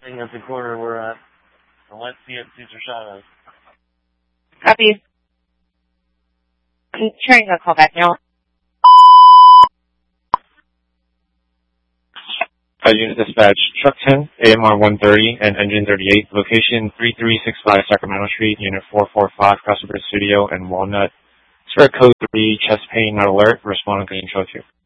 At the corner we're at. The Let's See at Cesar Chavez. Copy. I'm trying to call back now. Unit Dispatch, Truck 10, AMR 130, and Engine 38, location 3365 Sacramento Street, Unit 445, Crossbridge Studio, and Walnut. Square code 3, chest pain not alert, responding to Control 2.